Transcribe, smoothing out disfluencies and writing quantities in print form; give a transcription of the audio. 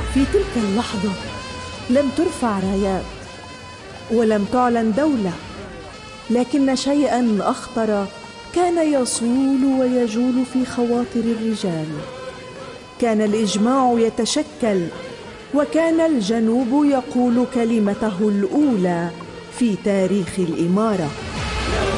في تلك اللحظة لم ترفع رايات ولم تعلن دولة، لكن شيئاً أخطر كان يصول ويجول في خواطر الرجال. كان الإجماع يتشكل، وكان الجنوب يقول كلمته الأولى في تاريخ الإمارة.